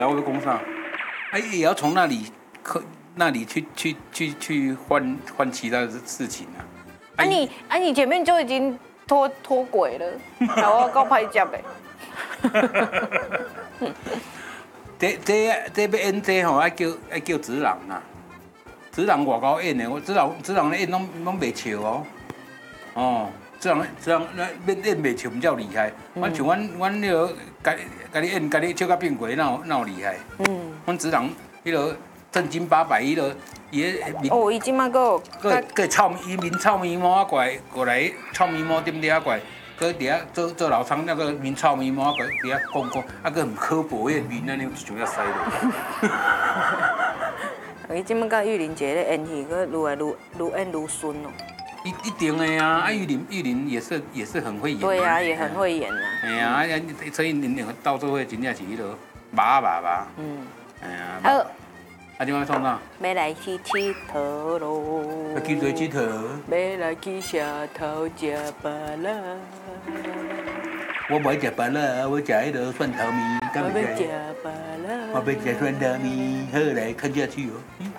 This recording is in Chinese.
然后我就讲啥，也要从那里去换其他的事情啊。 你前面就已经脱轨了，然后够拍接的。 这要演这吼，爱叫子人啊，子人外高演的，我子人咧演拢袂笑哦，哦，子人演袂笑，唔叫厉害。像阮迄个甲你演，甲你笑甲变鬼，哪有厉害？阮子人迄个正经八百，迄个伊伊即马个伊面臭面膜怪过来，臭面膜点了怪。搁伫遐做老厂，那个面臭面膜，搁伫遐讲，啊，搁唔刻薄迄面，安尼就要塞落。 伊即摆甲玉玲姐咧演戏，搁愈演愈顺哦。 一定的呀，玉玲也是很会演。 对呀，也很会演啊。 哎呀，所以你到最后真正是迄落麻。哎呀。好。今晚创啥？ 要来去佚佗咯。 要去佗佚佗。 要来去社头食芭乐。 我不爱食芭乐，我食迄个蒜头面。 我要食芭乐。 我要食蒜头面，好来看下去哦。